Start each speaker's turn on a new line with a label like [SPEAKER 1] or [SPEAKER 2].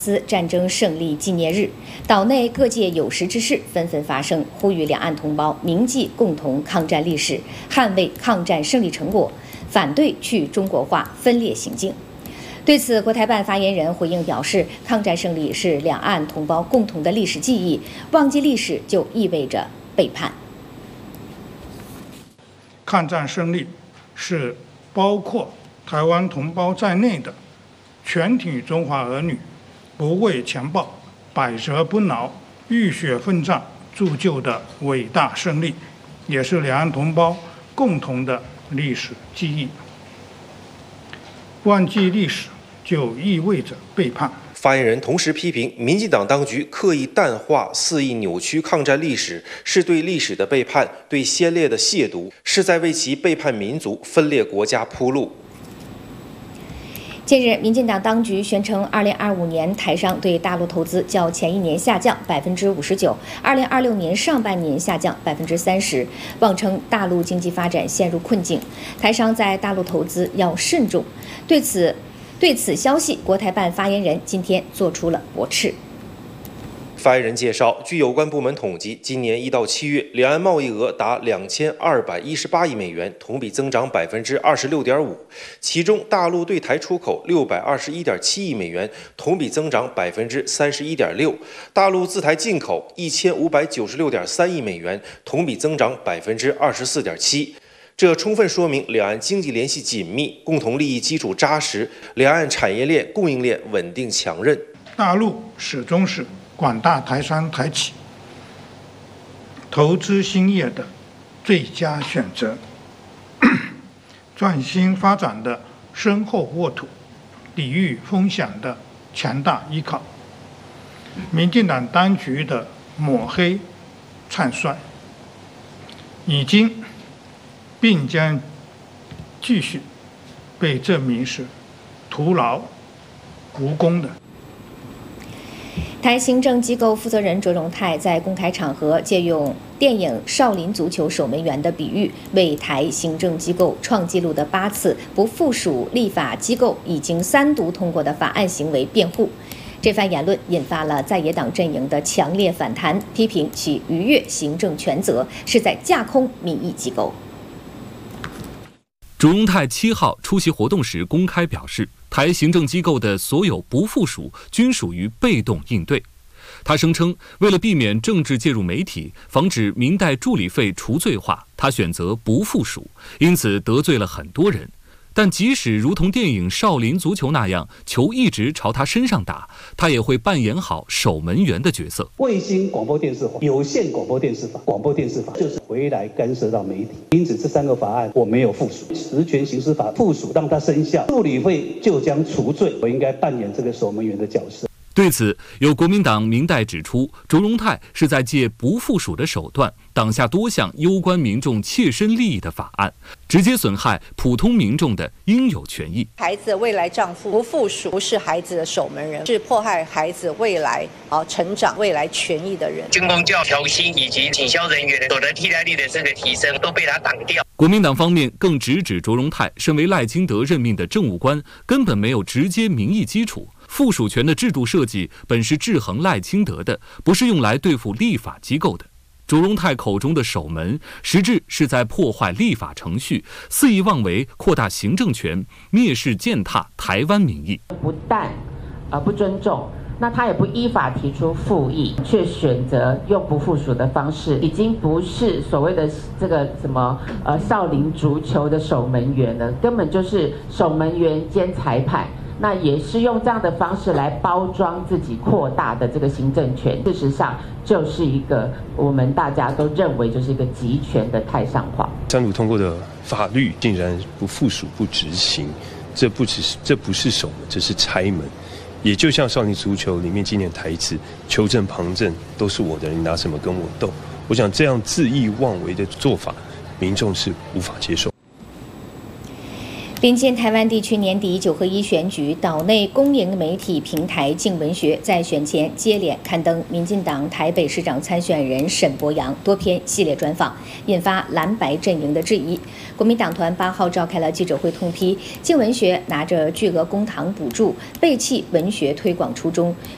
[SPEAKER 1] 战争胜利纪念日，岛内各界有识之士纷纷发声，呼吁两岸同胞铭记共同抗战历史，捍卫抗战胜利成果，反对去中国化分裂行径。对此，国台办发言人回应表示，抗战胜利是两岸同胞共同的历史记忆，忘记历史就意味着背叛。
[SPEAKER 2] 抗战胜利是包括台湾同胞在内的全体中华儿女不畏强暴、百折不挠、浴血奋战铸就的伟大胜利，也是两岸同胞共同的历史记忆。忘记历史就意味着背叛。
[SPEAKER 3] 发言人同时批评民进党当局刻意淡化、肆意扭曲抗战历史，是对历史的背叛，对先烈的亵渎，是在为其背叛民族、分裂国家铺路。
[SPEAKER 1] 近日，民进党当局宣称，2025年台商对大陆投资较前一年下降59%，2026年上半年下降30%，妄称大陆经济发展陷入困境，台商在大陆投资要慎重。对此消息，国台办发言人今天做出了驳斥。
[SPEAKER 3] 发言人介绍，据有关部门统计，今年1到7月，两岸贸易额达2218亿美元，同比增长26.5%。其中，大陆对台出口621.7亿美元，同比增长31.6%；大陆自台进口1596.3亿美元，同比增长24.7%。这充分说明两岸经济联系紧密，共同利益基础扎实，两岸产业链、供应链稳定强韧。
[SPEAKER 2] 大陆始终是广大台商台企投资兴业的最佳选择，创新发展的深厚沃土，抵御风险的强大依靠。民进党当局的抹黑唱衰已经并将继续被证明是徒劳无功的。
[SPEAKER 1] 台行政机构负责人卓荣泰在公开场合借用电影《少林足球守门员》的比喻，为台行政机构创纪录的8次不附属立法机构已经3读通过的法案行为辩护。这番言论引发了在野党阵营的强烈反弹，批评其逾越行政权责，是在架空民意机构。
[SPEAKER 4] 卓荣泰7号出席活动时公开表示，台行政机构的所有不附属均属于被动应对。他声称，为了避免政治介入媒体，防止民代助理费除罪化，他选择不附属，因此得罪了很多人。但即使如同电影《少林足球》那样，球一直朝他身上打，他也会扮演好守门员的角色。
[SPEAKER 5] 卫星广播电视法、有线广播电视法、广播电视法就是回来干涉到媒体，因此这3个法案我没有附属。职权行使法附属让它生效，助理费就将除罪，我应该扮演这个守门员的角色。
[SPEAKER 4] 对此，有国民党民代指出，卓荣泰是在借不附属的手段挡下多项攸关民众切身利益的法案，直接损害普通民众的应有权益。
[SPEAKER 6] 孩子的未来丈夫不附属，不是孩子的守门人，是迫害孩子未来成长、未来权益的人。
[SPEAKER 7] 军公教调薪以及警消人员所得替代率的这个提升，都被他挡掉。
[SPEAKER 4] 国民党方面更直指卓荣泰身为赖清德任命的政务官，根本没有直接民意基础。附属权的制度设计本是制衡赖清德的，不是用来对付立法机构的。卓荣泰口中的守门，实质是在破坏立法程序，肆意妄为，扩大行政权，蔑视践踏台湾民意。
[SPEAKER 8] 不但不尊重，那他也不依法提出复议，却选择用不附属的方式，已经不是所谓的这个什么少林足球的守门员了，根本就是守门员兼裁判。那也是用这样的方式来包装自己扩大的这个行政权，事实上就是一个我们大家都认为就是一个集权的太上皇。
[SPEAKER 9] 3读通过的法律竟然不附属不执行，这不是守门，这是拆门。也就像少林足球里面经典台词“球证旁证都是我的，你拿什么跟我斗”。我想这样恣意妄为的做法，民众是无法接受。
[SPEAKER 1] 临近台湾地区年底9合1选举，岛内公营媒体平台镜文学在选前接连刊登民进党台北市长参选人沈伯洋多篇系列专访，引发蓝白阵营的质疑。国民党团8号召开了记者会，痛批镜文学拿着巨额公帑补助，背弃文学推广初衷，